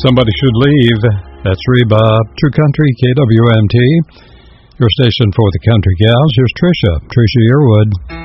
Somebody Should Leave. That's Reba. True Country, KWMT. Your station for the country gals. Here's Trisha Yearwood.